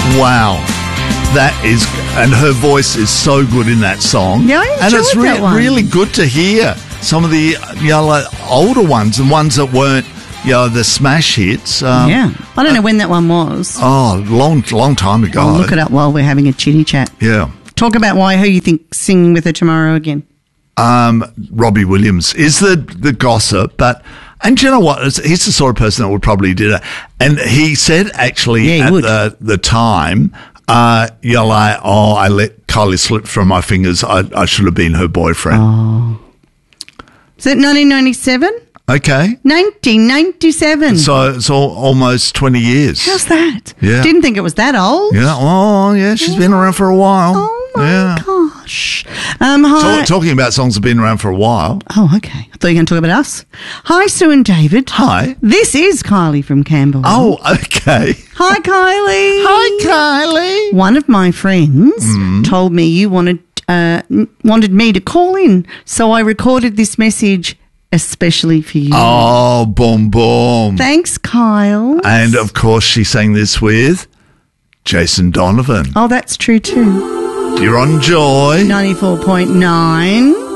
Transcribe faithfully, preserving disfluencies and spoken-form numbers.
Wow. That is, and her voice is so good in that song. Yeah, I enjoyed and it's re- that one. really good to hear some of the you know, like older ones, the ones that weren't, you know, the smash hits. Um, yeah. I don't know when that one was. Oh, long, long time ago. I'll look it up while we're having a chitty chat. Yeah. Talk about why, who you think singing with her tomorrow again. Um, Robbie Williams is the, the gossip, but, and you know what? It's- He's the sort of person that would probably do that. And he said actually Yeah, he at would. the, the time, uh, you're like, oh, I let Kylie slip from my fingers. I, I should have been her boyfriend. Oh. Is it nineteen ninety-seven? Okay. nineteen ninety-seven. So it's all, almost twenty years. How's that? Yeah. Didn't think it was that old. Yeah. Oh, yeah. She's been around for a while. Oh, my yeah. gosh. Um, hi. Talk, talking about songs that have been around for a while. Oh, okay. I thought you were going to talk about us. Hi, Sue and David. Hi. This is Kylie from Camberwell. Oh, okay. Hi, Kylie. Hi, Kylie. One of my friends Mm. told me you wanted uh, n- wanted me to call in, so I recorded this message especially for you. Oh, boom, boom. Thanks, Kyle. And of course, she sang this with Jason Donovan. Oh, that's true too. You're on Joy. ninety-four point nine.